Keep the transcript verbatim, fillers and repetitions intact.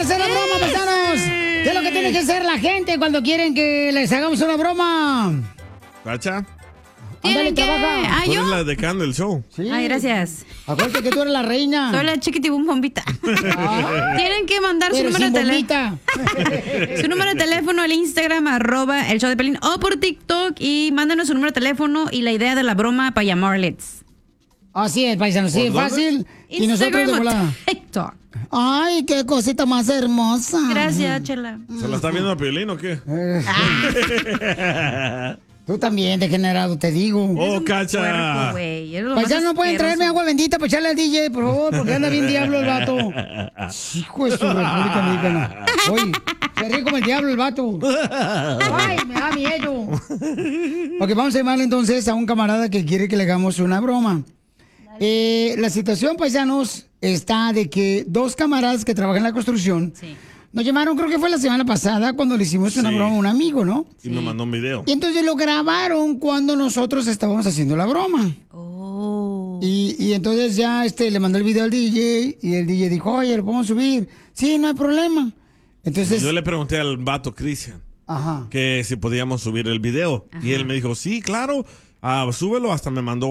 hacer la broma, paisanos. ¿Qué es lo que tiene que hacer la gente cuando quieren que les hagamos una broma? ¿Cacha? Ándale, trabaja. Ah, Tú ¿yo? eres la decana del show. Sí. Ay, gracias. Acuérdate que tú eres la reina. Soy la chiquitibum bombita. Ah, Tienen que mandar su pero número, sin de tele- bombita. su número de teléfono al Instagram, arroba el show de Pelín, o por TikTok, y mándanos su número de teléfono y la idea de la broma para llamarles. Así es, paisanos, sí, ¿Por dónde? fácil. Y nosotros de Instagram o volada. TikTok. Ay, qué cosita más hermosa. Gracias, Chela. ¿Se la está viendo a Piolín o qué? Eh, Tú también, degenerado, te digo. ¡Oh, Puerco, cacha! güey. Eres lo más Paisano, ¿no pueden asqueroso. traerme agua bendita para echarle al D J, por favor? Porque anda bien diablo el vato. Hijo de su República Dominicana. Oye, se ríe como el diablo el vato. Ay, me da miedo. Ok, vamos a llamarle entonces a un camarada que quiere que le hagamos una broma. Eh, la situación, paisanos, está de que dos camaradas que trabajan en la construcción Sí. nos llamaron, creo que fue la semana pasada, cuando le hicimos una Sí. broma a un amigo, ¿no? Y me mandó un video. Y entonces lo grabaron cuando nosotros estábamos haciendo la broma. Oh. Y, y entonces ya este le mandó el video al D J y el D J dijo, oye, ¿lo podemos subir? Sí, no hay problema. Entonces, Yo le pregunté al vato Cristian ajá. que si podíamos subir el video. Y él me dijo, sí, claro, ah, súbelo. Hasta me mandó